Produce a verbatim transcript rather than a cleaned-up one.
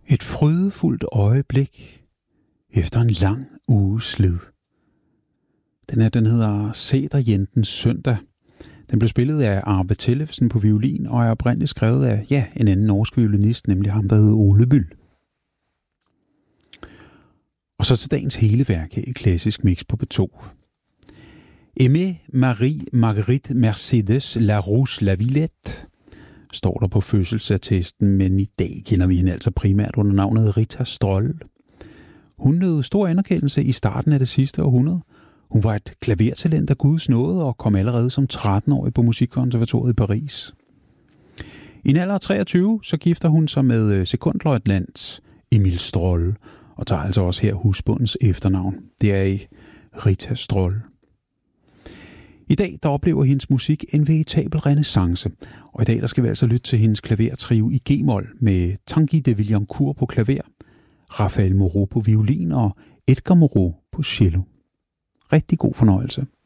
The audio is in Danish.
Et frydefuldt øjeblik efter en lang uges slid. Den her, den hedder Sæterjentens søndag. Den blev spillet af Arve Tellefsen på violin og er oprindeligt skrevet af, ja, en anden norsk violinist, nemlig ham, der hedder Ole Bull. Og så til dagens hele værk her i Klassisk Mix på P to. Aimé Marie Marguerite Mercedes Larouche Lavillette står der på fødselsattesten, men i dag kender vi hende altså primært under navnet Rita Stroll. Hun nød stor anerkendelse i starten af det sidste århundrede. Hun var et klavertalent af Guds nåde og kom allerede som tretten-årig på Musikkonservatoriet i Paris. I en alder af treogtyve, så gifter hun sig med sekundløjtnant Emil Stroll, og tager altså også her husbondens efternavn. Det er i Rita Stroll. I dag der oplever hendes musik en veritabel renæssance, og i dag der skal vi altså lytte til hendes klavertrio i G-mol med Tanguy de Villancourt på klaver, Raphael Moreau på violin og Edgar Moreau på cello. Rigtig god fornøjelse.